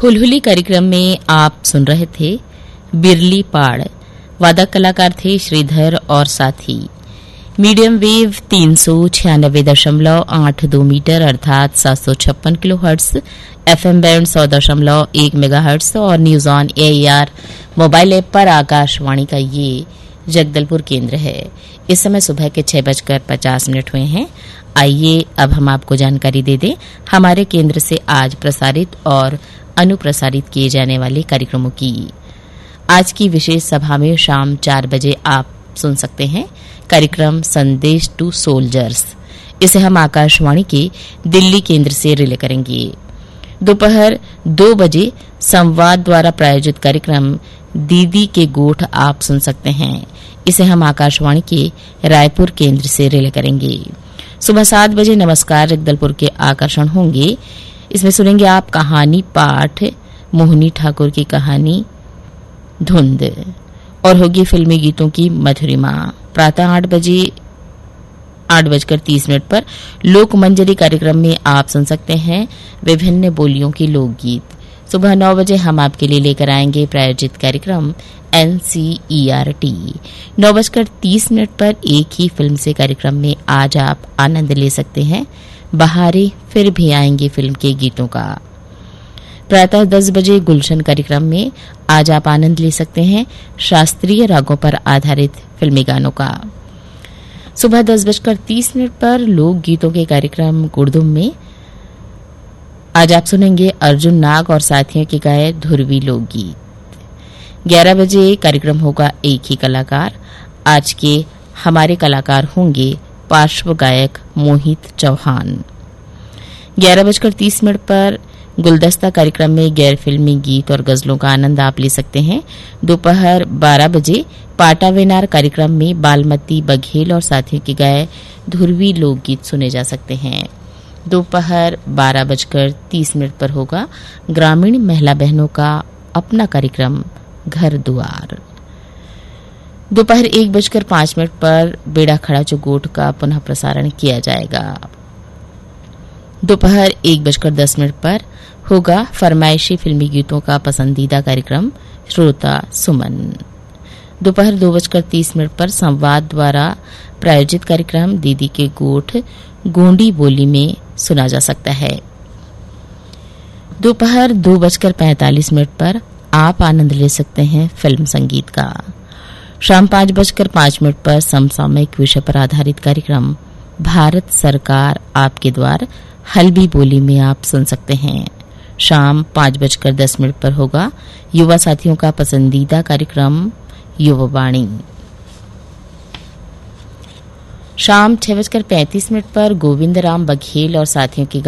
हुलहुली कार्यक्रम में आप सुन रहे थे बिरली पाड़। वादक कलाकार थे श्रीधर और साथी। मीडियम वेव 396.82 मीटर अर्थात 756 किलोहर्ट्ज, एफएम बैंड 100.1 मेगाहर्ट्ज और news on AIR mobile app पर आकाशवाणी का ये जगदलपुर केंद्र है। इस समय सुबह के 6:50 हुए हैं। आइए अब हम आपको जानकारी दे दें हमारे केंद्र से आज प्रसारित और अनुप्रसारित किए जाने वाले कार्यक्रमों की। आज की विशेष सभा में शाम 4 बजे आप सुन सकते हैं कार्यक्रम संदेश टू सोल्जर्स। इसे हम आकाशवाणी के दिल्ली केंद्र से रिले करेंगे। दोपहर 2 बजे संवाद द्वारा प्रायोजित कार्यक्रम दीदी के गोठ आप सुन सकते हैं। इसे हम आकाशवाणी के रायपुर केंद्र से रिले करेंगे। सुबह 7 बजे नमस्कार जगदलपुर के आकर्षण होंगे। इसमें सुनेंगे आप कहानी पाठ मोहिनी ठाकुर की कहानी धुंध और होगी फिल्मी गीतों की मधुरिमा। प्रातः 8:30 पर लोक मंजरी कार्यक्रम में आप सुन सकते हैं विभिन्न बोलियों के लोकगीत। सुबह 9 बजे हम आपके लिए लेकर आएंगे प्रायोजित कार्यक्रम NCERT। 9:30 पर एक ही फिल्म से कार्यक्रम में आज आप आनंद ले सकते हैं बहारें फिर भी आएंगे फिल्म के गीतों का। प्रातः 10 बजे गुलशन कार्यक्रम में आज आप आनंद ले सकते हैं शास्त्रीय रागों पर आधारित फिल्मी गानों का। सुबह 10:30 पर लोक गीतों के कार्यक्रम गुड़दुम में आज आप सुनेंगे अर्जुन नाग और साथियों के गाए धुरवी लोकगीत। 11 बजे कार्यक्रम होगा एक ही कलाकार। आज के हमारे कलाकार होंगे पार्श्व गायक मोहित चौहान। 11:30 पर गुलदस्ता कार्यक्रम में गैर फिल्मी गीत और गजलों का आनंद आप ले सकते हैं। दोपहर 12 बजे पाटा वेनार कार्यक्रम में बालमती बघेल और साथियों के गाए धुरवी लोकगीत सुने जा सकते हैं। दोपहर 12:30 पर होगा ग्रामीण महिला बहनों का अपना कार्यक्रम घर दुआर। दोपहर 1:05 पर बेड़ा खड़ा चौगोट का पुनः प्रसारण किया जाएगा। दोपहर 1:10 पर होगा फरमाइशी फिल्मी गीतों का पसंदीदा कार्यक्रम श्रोता सुमन। दोपहर 2:30 पर संवाद द्वारा प्रायोजित कार्यक्रम दीदी के गोठ गोंडी बोली में सुना जा सकता है। दोपहर 2:45 पर आप आनंद ले सकते हैं फिल्म संगीत का। शाम 5:05 पर समसामयिक विषय पर आधारित कार्यक्रम भारत सरकार आपके द्वार हल्बी बोली में आप सुन सकते हैं। शाम 5:10 पर होगा युवा साथियों का पसंदीदा कार्यक्रम युवावाणी। शाम 6:35 पर गोविंद राम बघेल और साथियों की